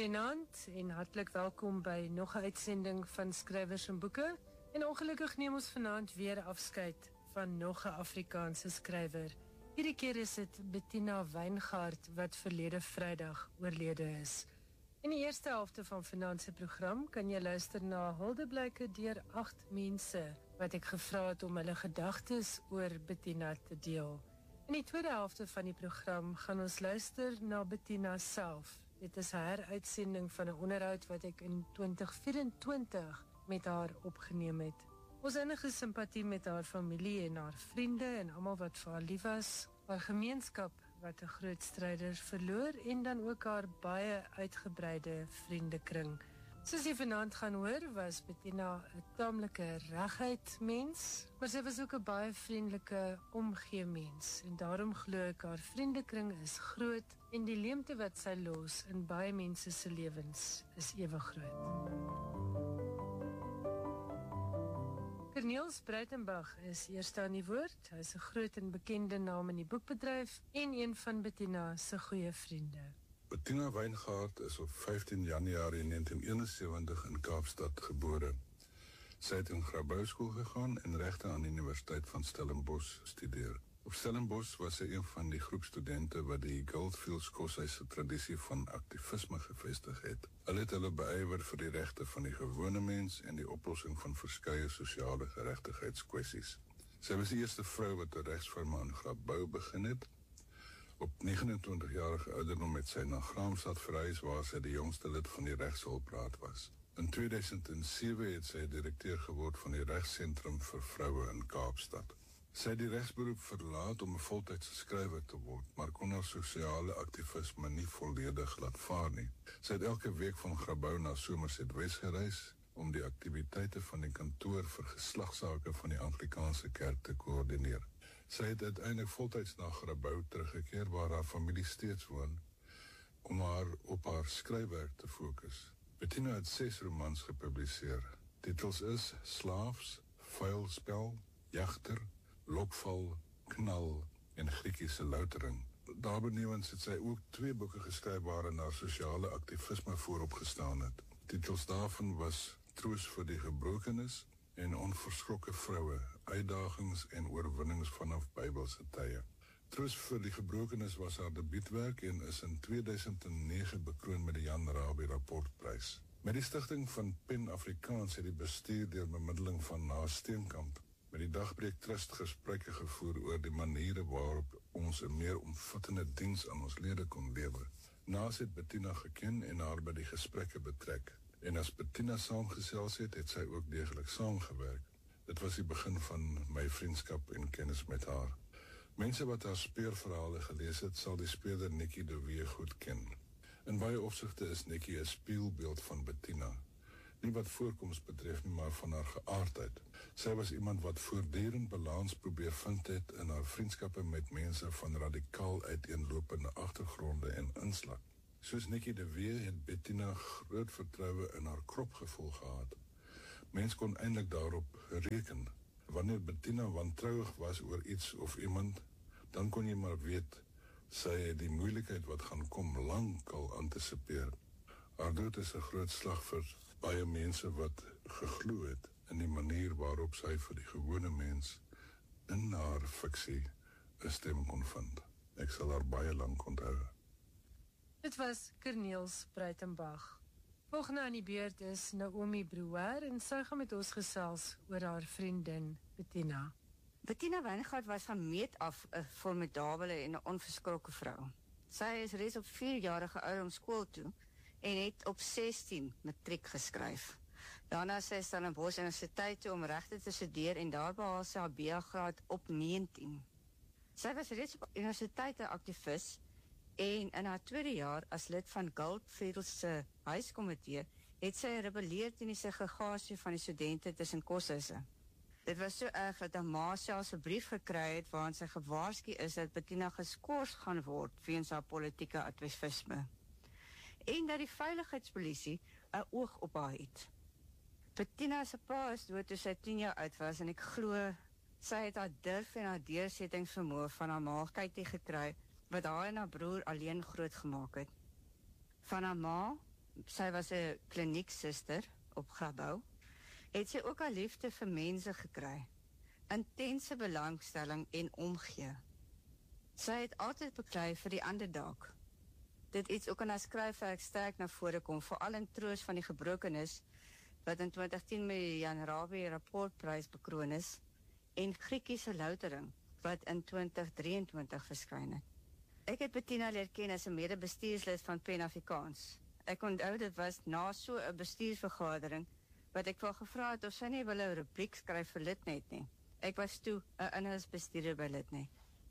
Goeienaand en hartlik welkom by nog 'n uitsending van Skrywers en Boeke. En ongelukkig neem ons vanaand weer afskeid van nog 'n Afrikaanse skrywer. Hierdie keer is dit Bettina Wijngaard wat verlede Vrydag oorlede is. In die eerste helfte van vanaand se program kan jy luister na huldeblyke deur 8 mense wat ek gevra het om hulle gedagtes oor Bettina te deel. In die tweede helfte van die program gaan ons luister na Bettina self. Dit is 'n heruitsending van 'n onderhoud wat ek in 2024 met haar opgeneem het. Ons enige simpatie met haar familie en haar vriende en almal wat vir haar lief was, haar gemeenskap wat 'n groot stryder verloor en dan ook haar baie uitgebreide vriendekring. Soos jy vanaand gaan hoor, was Bettina 'n taamlike reguit mens, maar sy was ook 'n baie vriendelike omgee mens en daarom glo ek haar vriendekring is groot en die leemte wat sy los in baie mense se lewens is ewe groot. Corneels Breitenberg is eerste aan die woord. Hy is 'n groot en bekende naam in die boekbedryf en een van Bettina se goeie vriende. Bettina Wijngaard is op 15 Januarie 1971 in Kaapstad gebore. Sy het in Grabouwskool gegaan en regte aan die Universiteit van Stellenbosch studeer. Op Stellenbosch was sy een van die groep studente wat die Goldfields Koshuis se tradisie van aktivisme gevestig het. Hulle het hulle beywer vir die regte van die gewone mens en die oplossing van verskeie sosiale geregtigheidskwessies. Sy was die eerste vrou wat 'n regsfirma in Grabouw begin het. Op 29-jarige ouderdom het sy na Graamsstad verhuis waar sy die jongste lid van die regshulpraad was. In 2007 het sy direkteur geword van die Regsentrum vir Vroue in Kaapstad. Sy het die regsberoep verlaat om 'n voltydse skrywer te word, maar kon haar sosiale aktivisme nie volledig laat vaar nie. Sy het elke week van Grabouw na Somerset West gereis om die aktiwiteite van die kantoor vir geslagsake van die Anglikaanse kerk te koördineer. Sy het uiteindelik voltyds na Grabouw teruggekeer waar haar familie steeds woon om haar op haar skryfwerk te fokus. Bettina het 6 romans gepubliseer. Titels is Slaafs, Vuilspel, Jagter, Lokval, Knal en Griekiese Loutering. Daarbenewens het sy ook 2 boeke geskryf waarin haar sosiale aktivisme voorop gestaan het. Titels daarvan was Troos vir die Gebrokenes en Onverskrokke Vroue, Uitdagings en Oorwinnings vanaf Bybelse tye. Troos vir die Gebrokenes was haar debuutwerk en is in 2009 bekroon met die Jan Rabie Rapportprys. Met die stigting van PEN Afrikaans het die bestuur deur bemiddeling van Naas Steenkamp met die Dagbreek Trust gesprekke gevoer oor die maniere waarop ons 'n meer omvattende diens aan ons lede kon lewer. Naas het Bettina geken en haar by die gesprekke betrek. En as Bettina saamgesels het, het sy ook deeglik saamgewerk. Dit was die begin van my vriendskap en kennis met haar. Mense wat haar speurverhale gelees het, sal die speurder Nikki de Wee goed ken. In baie opsigte is Nikki 'n spieelbeeld van Bettina. Nie wat voorkoms betref nie, maar van haar geaardheid. Sy was iemand wat voortdurend balans probeer vind het in haar vriendskappe met mense van radikaal uiteenlopende agtergronde en inslag. Soos Nikki de Wee het Bettina groot vertroue in haar kropgevoel gehad. Mens kon eintlik daarop reken. Wanneer Bettina wantrouig was oor iets of iemand, dan kon jy maar weet, sy het die moeilikheid wat gaan kom lankal antisipeer. Haar dood is 'n groot slag vir baie mense wat geglo het in die manier waarop sy vir die gewone mens in haar fiksie 'n stem kon vind. Ek sal haar baie lank onthou. Dit was Corneels Breitenberg. Volgende aan die beurt is Naomi Brouwer en sy gaan met ons gesels oor haar vriendin Bettina. Bettina Wijngaard was van meet af 'n formidabele en 'n onverskrokke vrou. Sy is reeds op 4-jarige ouderdom skool toe en het op 16 matriek geskryf. Daarna sy is aan Stellenbosch Universiteit toe om regte te studeer en daar behaal sy haar BA-graad op 19. Sy was reeds op universiteit 'n aktivis en in haar tweede jaar as lid van Goldfields se huiskomitee het sy rebelleer teen die segregasie van die studente tussen koshuise. Dit was so erg dat haar ma selfs 'n brief gekry het waarin sy gewaarsku is dat Bettina geskort gaan word weens haar politieke aktivisme. En dat die veiligheidspolisie 'n oog op haar het. Bettina se pa is dood toe sy 10 jaar oud was en ek glo sy het haar durf en haar deursettingsvermoë van haar ma gekry wat haar en haar broer alleen groot gemaak het. Van haar ma sy was 'n klinieksuster op Grabouw, het sy ook 'n liefde vir mense gekry, intense belangstelling en omgee. Sy het altyd beklei vir die underdog. Dit iets ook in haar skryfwerk sterk na vore kom, veral in Troos van die Gebrokenis, wat in 2010 met die Jan Rabie Rapportprys bekroon is, en Griekiese Loutering, wat in 2023 verskyn het. Ek het Bettina leer ken as 'n mede-bestuurslid van PEN Afrikaans. Ek onthou dit was na so 'n bestuursvergadering, wat ek wel gevra het of sy nie wil 'n rubriek skryf vir Litnet nie. Ek was toe 'n inhoudsbestuurder by Litnet.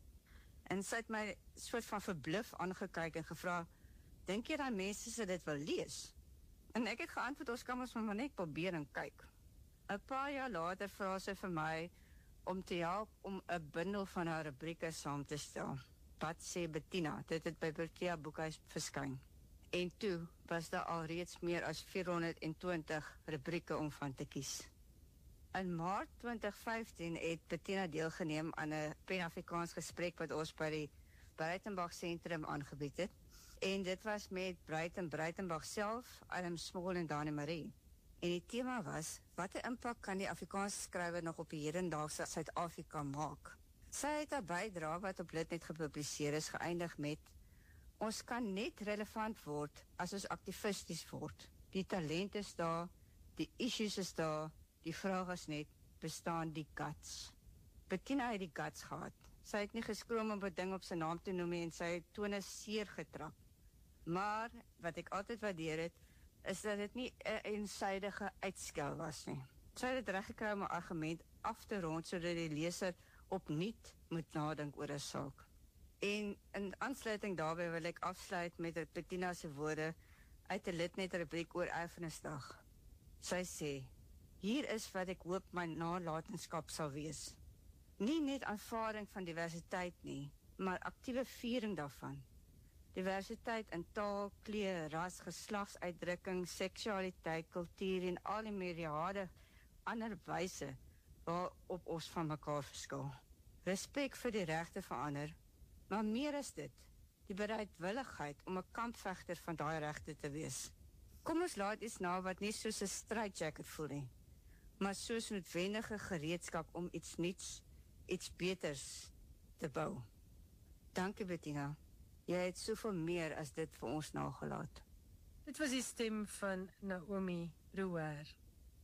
En sy het my soort van verbluf aangekyk en gevra, dink jy dat mense se dit wil lees? En ek het geantwoord, ons kan ons maar net probeer en kyk. 'n paar jaar later vra sy vir my om te help om 'n bundel van haar rubrieke saam te stel. Wat sê Bettina? Dit het by Protea Boekhuis verskyn. En toe was daar alreeds meer as 420 rubrieke om van te kies. In Maart 2015 het Bettina deelgeneem aan 'n Pan-Afrikaans gesprek wat ons by die Breitenberg Sentrum aangebied het. En dit was met Breitenberg self, Adam Small en Dani Marie. En die tema was, wat 'n impak kan die Afrikaanse skrywer nog op die hedendaagse Suid-Afrika maak? Sy het haar bydrae wat op Litnet gepubliseer is geëindig met, ons kan net relevant word as ons aktivisties word. Die talent is daar, die issues is daar, die vraag is net, bestaan die guts? Bettina het die guts gehad. Sy het nie geskroom om 'n ding op sy naam te noem en sy het tone seer getrap. Maar, wat ek altyd waardeer het, is dat dit nie 'n eensydige uitskel was nie. Sy het dit reggekry om 'n argument af te rond, sodat die leser opnuut moet nadink oor 'n saak. En in aansluiting daarbij wil ek afsluit met Bettina se woorde uit 'n Litnet rubriek oor Erfenisdag. Sy sê, hier is wat ek hoop my nalatenskap sal wees. Nie net aanvaarding van diversiteit nie, maar aktiewe viering daarvan. Diversiteit in taal, kleur, ras, geslagsuitdrukking, seksualiteit, kultuur en al die myriade ander wyse waarop ons van mekaar verskil. Respek vir die regte van ander, maar meer is dit, die bereidwilligheid om 'n kampvegter van daai regte te wees. Kom ons laat iets na wat nie soos 'n straitjacket voel nie, maar soos noodwendige gereedskap om iets nuuts, iets beters te bou. Dankie Bettina, jy het soveel meer as dit vir ons nagelaat. Dit was die stem van Naomi Rouwer.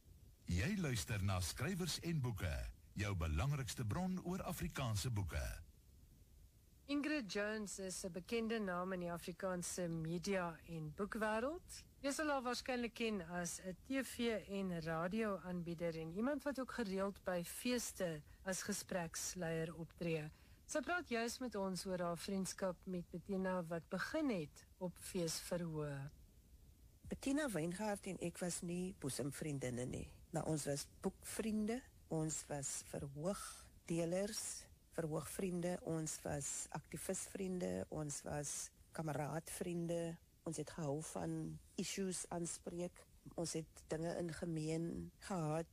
Jy luister na Skrywers en Boeke, jou belangrikste bron oor Afrikaanse boeke. Ingrid Jones is 'n bekende naam in die Afrikaanse media en boekwêreld. Jy sal haar waarskynlik ken as 'n TV- en radioaanbieder en iemand wat ook gereeld by feeste as gespreksleier optree. Sy praat juis met ons oor haar vriendskap met Bettina wat begin het op feesverhoë. Bettina Wijngaard en ek was nie boesemvriendinne nie, maar ons was boekvriende, ons was verhoogdelers, verhoogvriende, ons was aktivistvriende, ons was kameraadvriende, ons het gehou van issues aanspreek, ons het dinge in gemeen gehad,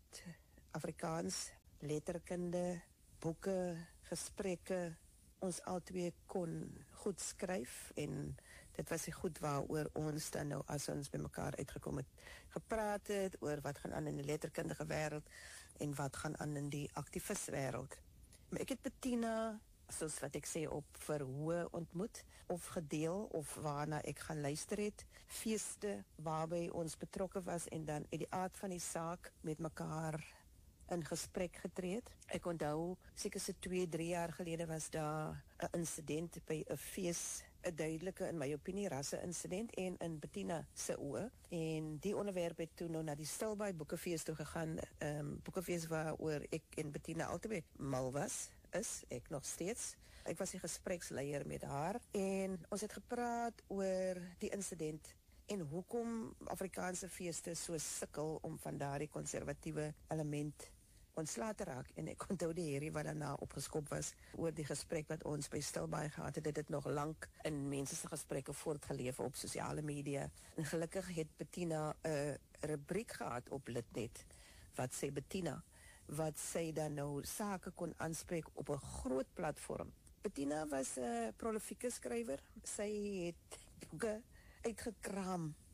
Afrikaans, letterkunde, boeke, gesprekke, ons albei kon goed skryf en dit was die goed waaroor ons dan nou as ons by mekaar uitgekom het, gepraat het oor wat gaan aan in die letterkundige wêreld en wat gaan aan in die aktiviswêreld. Maar ek het Bettina, soos wat ek sê, op verhoë ontmoet of gedeel of waarna ek gaan luister het, feeste waarby ons betrokke was en dan uit die aard van die saak met mekaar in gesprek getreed. Ek onthou, seker so 2-3 jaar gelede was daar 'n insident by 'n fees, 'n duidelike, in my opinie, rasse-insident en in Bettina se oë. En die onderwerp het toe nou na die Stilbaai Boekefees toe gegaan, boekefees waaroor ek en Bettina altyd mal was, is ek nog steeds. Ek was die gespreksleier met haar en ons het gepraat oor die insident en hoekom Afrikaanse feeste so sukkel om van daardie konservatiewe element ontslae te raak. En ek onthou die herrie wat daarna opgeskop was oor die gesprek wat ons by Stilbaai gehad het. Dit het nog lank in mense se gesprekke voortgeleef op sosiale media. En gelukkig het Bettina 'n rubriek gehad op Litnet, wat sê Bettina, wat sy dan nou sake kon aanspreek op 'n groot platform. Bettina was 'n prolifieke skrywer. Sy het boeke uitgekraam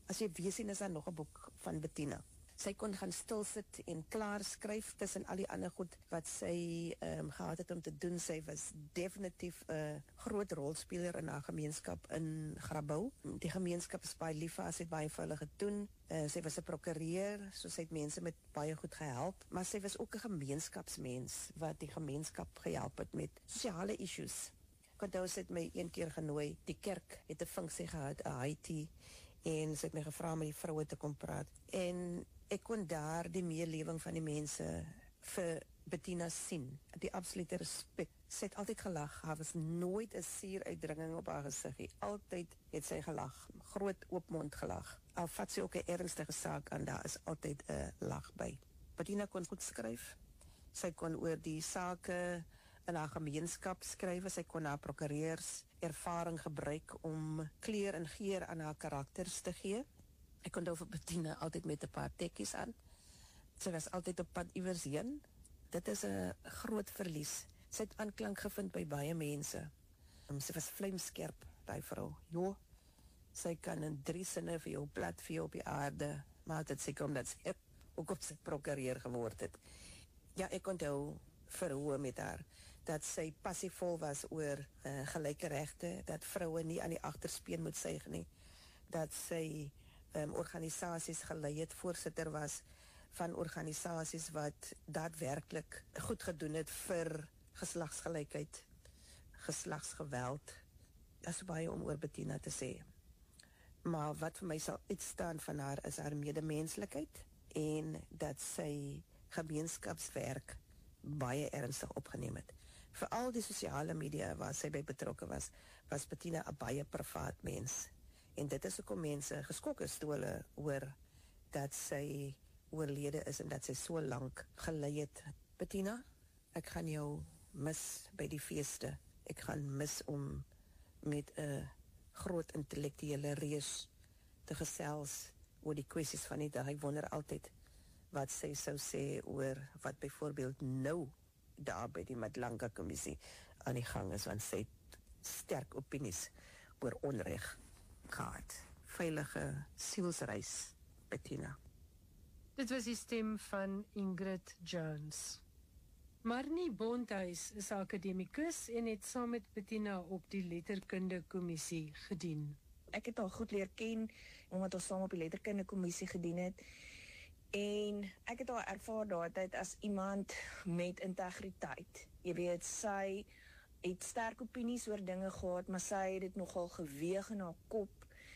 As jy weer sien, is daar nog 'n boek van Bettina. Sy kon gaan stil sit en klaar skryf tussen al die ander goed wat sy gehad het om te doen. Sy was definitief 'n groot rolspeler in haar gemeenskap in Grabouw. Die gemeenskap is baie lief vir haar, sy het baie vir hulle gedoen. Sy was 'n prokureur, so sy het mense met baie goed gehelp, maar sy was ook 'n gemeenskapsmens wat die gemeenskap gehelp het met sosiale issues. Ek onthou sy het my een keer genooi. Die kerk het 'n funksie gehad, 'n Haiti, en sy het my gevra om met die vroue te kom praat. En ek kon daar die meelewing van die mense vir Bettina sien, die absolute respek. Sy het altyd gelag, daar was nooit 'n suuruitdringing op haar gesig nie. Altyd het sy gelag, groot oopmond gelag. Al vat sy ook 'n ernstige saak aan, daar is altyd 'n lag by. Bettina kon goed skryf. Sy kon oor die sake in haar gemeenskap skryf, sy kon haar prokureurs ervaring gebruik om kleur en geur aan haar karakters te gee. Ek kon vir Bettina altyd met 'n paar tekkies aan. Sy was altyd op pad iewers heen. Dit is 'n groot verlies. Sy het aanklank gevind by baie mense. Sy was vlamskerp, daai vrou. Jo, sy kan in 3 sinne vir jou plat vir jou op die aarde, maar dit seker omdat sy ook op sy prokureur geword het. Ja, ek onthou verhoor met haar, dat sy passievol was oor gelyke regte, dat vroue nie aan die agterspeen moet suig nie, dat sy organisasies gelei het, voorsitter was van organisasies wat daadwerklik goed gedoen het vir geslagsgelykheid, geslagsgeweld. Daar is baie om oor Bettina te sê. Maar wat vir my sal uitstaan van haar is haar medemenslikheid en dat sy gemeenskapswerk baie ernstig opgeneem het. Veral die sosiale media waar sy by betrokke was, was Bettina 'n baie privaat mens. En dit is hoekom mense geskok is toe hulle hoor dat sy oorlede is en dat sy so lank gelei het. Bettina, ek gaan jou mis by die feeste. Ek gaan mis om met 'n groot intellektuele reus te gesels oor die kwessies van die dag. Ek wonder altyd wat sy sou sê oor wat byvoorbeeld nou daar by die Madlanga Kommissie aan die gang is, want sy het sterk opinies oor onreg gehad. Veilige sielsreis, Bettina. Dit was die stem van Ingrid Jones. Marnie Bonthuys is akademikus en het saam met Bettina op die letterkunde kommissie gedien. Ek het haar goed leer ken, omdat ons saam op die letterkunde kommissie gedien het. En ek het haar ervaar daardie as iemand met integriteit. Jy weet, sy het sterk opinies oor dinge gehad, maar sy het dit nogal geweeg in haar kop.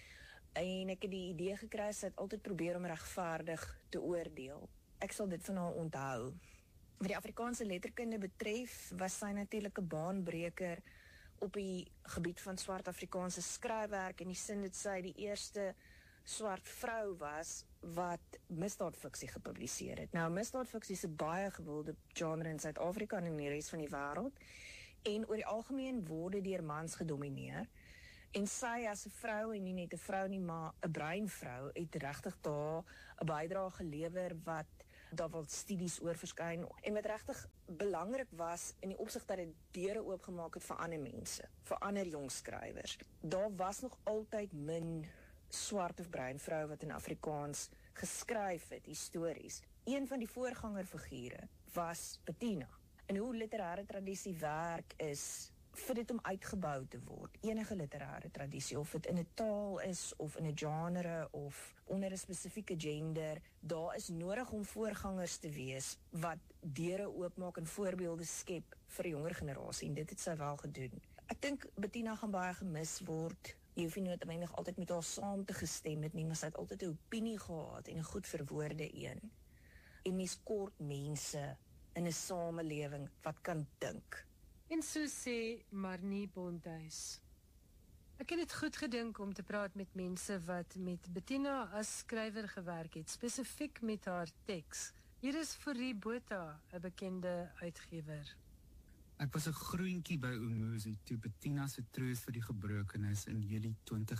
En ek het die idee gekry, sy het altyd probeer om regverdig te oordeel. Ek sal dit van haar onthou. Wat die Afrikaanse letterkunde betref, was sy natuurlik 'n baanbreker op die gebied van swart Afrikaanse skryfwerk, in die sin dat sy die eerste swart vrou was wat misdaadfiksie gepubliseer het. Nou, misdaadfiksie is 'n baie gewilde genre in Suid-Afrika en in die res van die wêreld, en oor die algemeen word dit deur mans gedomineer. En sy as 'n vrou, en nie net 'n vrou nie, maar 'n breinvrou, het regtig daar 'n bydrae gelewer wat daar wel studies oor verskyn, en wat regtig belangrik was in die opsig dat dit deure oopgemaak het vir ander mense, vir ander jong skrywers. Daar was nog altyd min swart of bruin vrou wat in Afrikaans geskryf het, histories. Een van die voorgangerfigure was Bettina. En hoe literêre tradisie werk is vir dit om uitgebou te word. Enige literêre tradisie, of dit in 'n taal is, of in 'n genre, of onder 'n spesifieke gender, daar is nodig om voorgangers te wees wat deure oopmaak en voorbeelde skep vir die jonger generasie, en dit het sy wel gedoen. Ek dink Bettina gaan baie gemis word. Jy hoef nie noodwendig altyd met haar saam te gestem het nie, maar sy het altyd 'n opinie gehad en 'n goed verwoorde een. En mens kort mense in 'n samelewing wat kan dink. En so sê Marnie Bonthuys. Ek het dit goed gedink om te praat met mense wat met Bettina as skrywer gewerk het, spesifiek met haar teks. Hier is Fourie Botha, 'n bekende uitgewer. Ek was 'n groentjie by Umuzi toe Bettina se Troos vir die Gebrokenes in Julie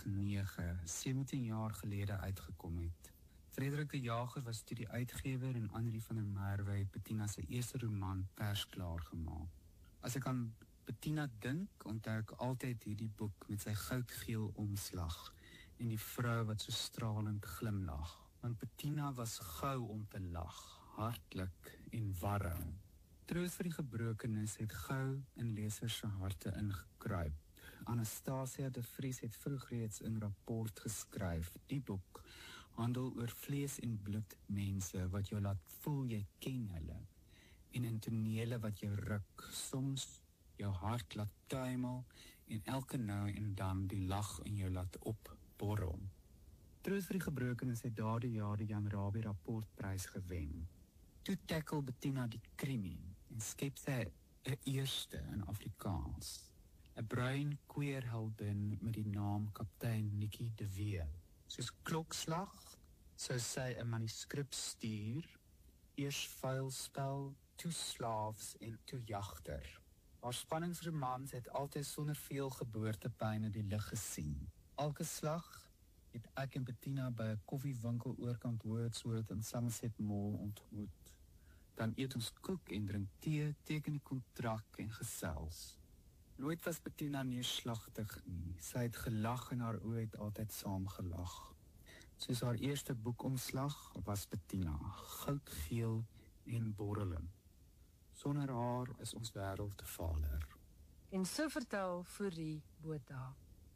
2009, 17 jaar gelede uitgekom het. Frederik de Jager was toe die uitgewer en Annelie van der Merwe het Bettina se eerste roman persklaar gemaak. As ek aan Bettina dink, onthou ek altyd hierdie boek met sy goudgeel omslag en die vrou wat so stralend glimlag. Want Bettina was gou om te lag, hartlik en warm. Troos vir die gebrokenes het gou in lesers se harte ingekruip. Anastasia de Vries het vroeg reeds in rapport geskryf. Die boek handel oor vlees en bloed mense wat jou laat voel jy ken hulle, en in tonele wat jou ruk, soms jou hart laat tuimel en elke nou en dan die lag in jou laat opborrel. Troos vir die gebrokenes het daardie jaar die Jan Rabie rapportprys gewen. Toe tackle Bettina die krimi en skep sy 'n eerste in Afrikaans. 'n bruin queer heldin met die naam Kaptein Nikki de Wee. Soos klokslag sou sy 'n manuskrip stuur, eers vuilspel, toe slaafs en toe jagter. Haar spanningsromans het altyd sonder veel geboortepyne die lig gesien. Elke slag het ek en Bettina by 'n koffiewinkel oorkant Wordsworth in Somerset Mall ontmoet. Dan eet ons koek en drink tee, teken die kontrak en gesels. Nooit was Bettina neerslagtig nie. Sy het gelag en haar oë het altyd saamgelag. Soos haar eerste boekomslag was Bettina, goudgeel en borrelend. Sonder haar is ons wêreld te vader. En so vertel Fourie Botha.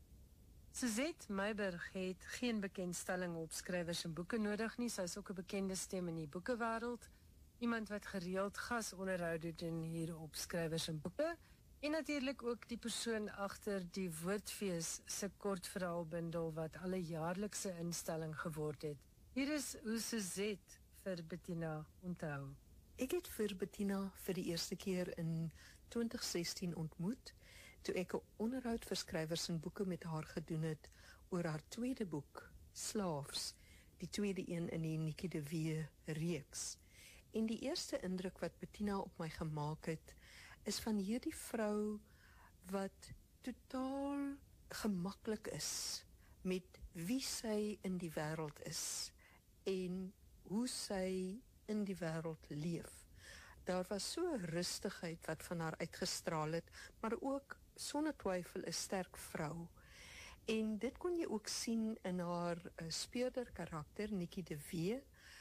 Suzette Meiburg het geen bekendstelling op skrywers en boeke nodig nie. Sy is ook 'n bekende stem in die boekewêreld. Iemand wat gereeld gasonderhoude doen hier op skrywers en boeke. En natuurlik ook die persoon agter die Woordfees se kortverhaalbundel wat alle jaarlikse instelling geword het. Hier is hoe Suzette vir Bettina onthou. Ek het vir Bettina vir die eerste keer in 2016 ontmoet, toe ek 'n onderhoud vir skrywers en boeke met haar gedoen het oor haar tweede boek, Slaafs, die tweede een in die Nikki de Wee reeks. En die eerste indruk wat Bettina op my gemaak het, is van hierdie vrou wat totaal gemaklik is met wie sy in die wêreld is en hoe sy in die wêreld leef. Daar was so 'n rustigheid wat van haar uitgestraal het, maar ook sonder twyfel 'n sterk vrou. En dit kon jy ook sien in haar speurder karakter, Nikki de Wee,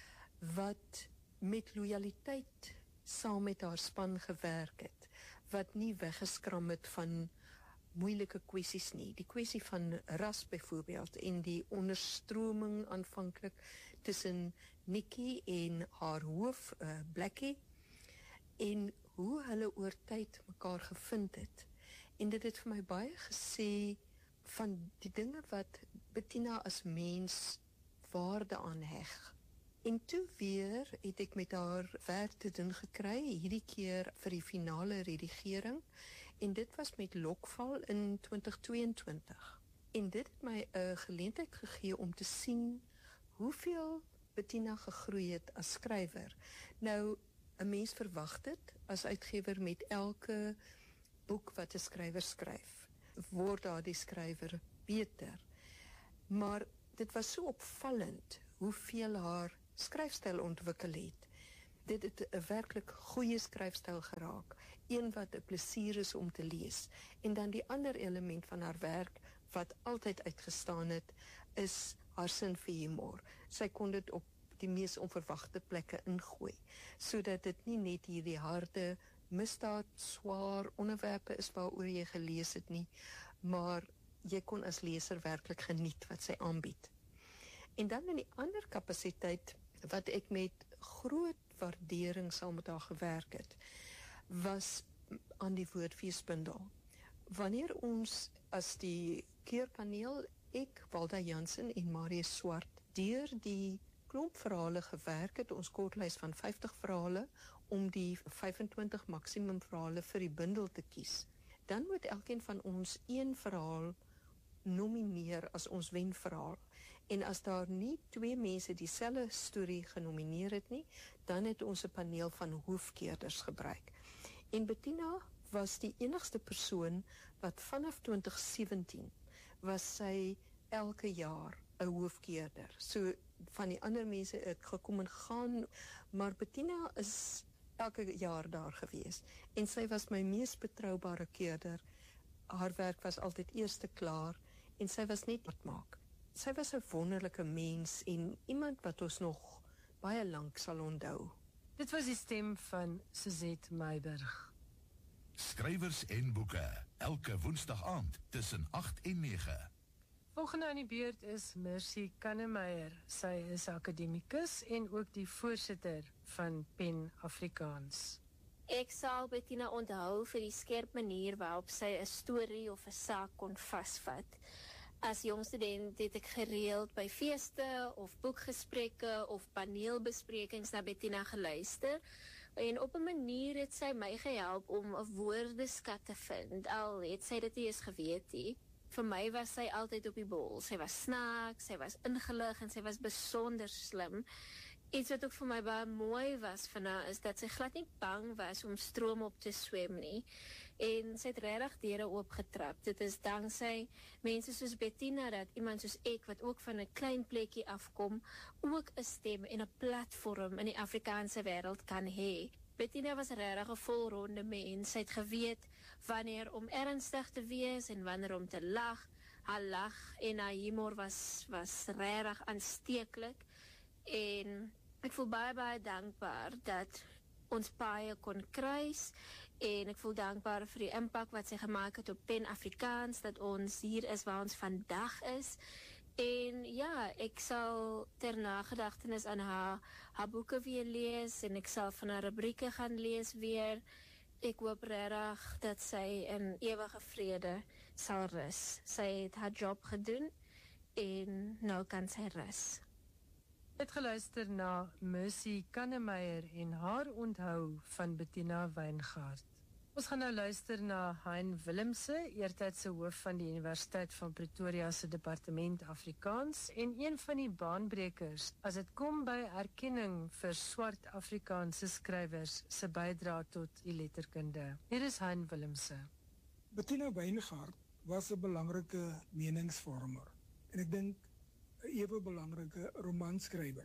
wat met lojaliteit saam met haar span gewerk het, wat nie weggeskram het van moeilike kwessies nie. Die kwessie van ras byvoorbeeld en die onderstroming aanvanklik tussen Nikki en haar hoof, Blackie, en hoe hulle oor tyd mekaar gevind het. En dit het vir my baie gesê van die dinge wat Bettina as mens waarde aanheg. En toe weer het ek met haar werk te doen gekry, hierdie keer vir die finale redigering, en dit was met Lokval in 2022. En dit het my 'n geleentheid gegee om te sien hoeveel Bettina gegroei het as skrywer. Nou, 'n mens verwag dit as uitgewer met elke boek wat 'n skrywer skryf. Word daardie skrywer beter. Maar dit was so opvallend hoeveel haar skryfstyl ontwikkel het. Dit het 'n werklik goeie skryfstyl geraak, een wat 'n plesier is om te lees. En dan die ander element van haar werk wat altyd uitgestaan het, is haar sin vir humor. Sy kon dit op die mees onverwagte plekke ingooi, sodat dit nie net hierdie harde, misdaad, swaar onderwerpe is waaroor jy gelees het nie, maar jy kon as leser werklik geniet wat sy aanbied. En dan in die ander kapasiteit wat ek met groot waardering saam met haar gewerk het, was aan die Woordfeesbundel. Wanneer ons as die keurpaneel, ek, Walda Jansen en Marius Swart, deur die klomp verhale gewerk het, ons kortlys van 50 verhale, om die 25 maksimum verhale vir die bundel te kies, dan moet elkeen van ons een verhaal nomineer as ons wenverhaal. En as daar nie twee mense dieselfde storie genomineer het nie, dan het ons 'n paneel van hoofkeerders gebruik. En Bettina was die enigste persoon wat vanaf 2017 was sy elke jaar 'n hoofkeerder. So van die ander mense het gekom en gaan, maar Bettina is elke jaar daar gewees. En sy was my mees betroubare keerder. Haar werk was altyd eerste klaar en sy was net wat maak. Sy was 'n wonderlike mens en iemand wat ons nog baie lank sal onthou. Dit was die stem van Suzette Meiburg. Skrywers en boeke, elke woensdag aand tussen 8 en 9. Volgende aan die beurt is Mercy Kannemeyer. Sy is akademikus en ook die voorsitter van PEN Afrikaans. Ek sal Bettina onthou vir die skerp manier waarop sy 'n storie of 'n saak kon vasvat. As jong student het ek gereeld by feeste of boekgesprekke of paneelbesprekings na Bettina geluister. En op 'n manier het sy my gehelp om 'n woordeskat te vind, al het sy dit nie eens geweet nie. Vir my was sy altyd op die bol. Sy was snaaks, sy was ingelig en sy was besonder slim. Iets wat ook vir my baie mooi was van haar is dat sy glad nie bang was om stroom op te swem nie. En sy het regtig deure oopgetrap. Dit is dankzij mense soos Bettina dat iemand soos ek, wat ook van 'n klein plekkie afkom, ook 'n stem en 'n platform in die Afrikaanse wêreld kan hê. Bettina was regtig 'n volronde mens. Sy het geweet wanneer om ernstig te wees en wanneer om te lag. Haar lag en haar humor was regtig aansteeklik. En ek voel baie dankbaar dat ons paie kon kruis en ek voel dankbaar vir die impak wat sy gemaak het op PEN Afrikaans, dat ons hier is waar ons vandag is. En ja, ek sal ter nagedagtenis aan haar boeke weer lees en ek sal van haar rubrieke gaan lees weer. Ek hoop regtig dat sy in ewige vrede sal rus. Sy het haar job gedoen en nou kan sy rus. Het geluister na Mercy Kannemeyer en haar onthou van Bettina Wijngaard. Ons gaan nou luister na Hein Willemse, eertydse hoof van die Universiteit van Pretoria se departement Afrikaans en een van die baanbrekers as dit kom by erkenning vir swart Afrikaanse skrywers se bydrae tot die letterkunde. Hier is Hein Willemse. Bettina Wijngaard was 'n belangrike meningsvormer en ek dink 'n ewe belangrike romanskrywer.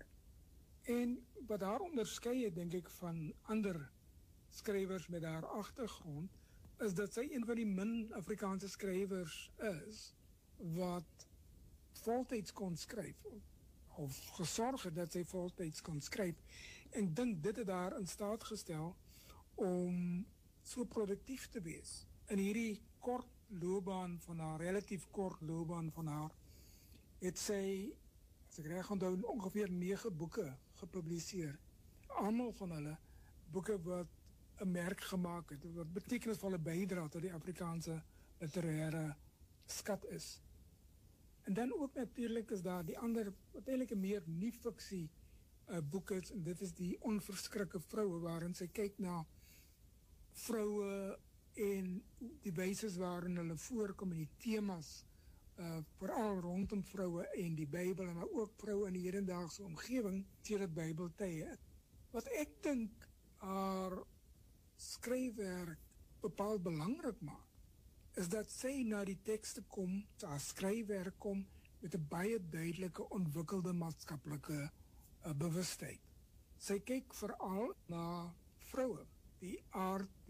En wat haar onderskei het, dink ek, van ander skrywers met haar agtergrond, is dat sy een van die min Afrikaanse skrywers is wat voltyds kon skryf of gesorg het dat sy voltyds kon skryf. En dink dit het haar in staat gestel om so produktief te wees. In hierdie kort loopbaan van haar, relatief kort loopbaan van haar, het sy, as ek reg onthou, ongeveer 9 boeke gepubliseer. Almal van hulle boeke wat 'n merk gemaak het, wat betekenisvolle bydrae tot die Afrikaanse literaire skat is. En dan ook natuurlik is daar die ander, wat eintlik 'n meer nie-fiksie boek is, en dit is die Onverskrikke Vroue, waarin sy kyk na vroue en die wyse waarin hulle voorkom en die temas, veral rondom vroue en die Bybel, maar ook vroue in die hedendaagse omgewing sedert Bybeltye. Wat ek dink haar skryfwerk bepaald belangrik maak, is dat sy na die tekste kom, haar skryfwerk kom met 'n baie duidelike ontwikkelde maatskaplike bewustheid. Sy kyk veral na vroue, die aard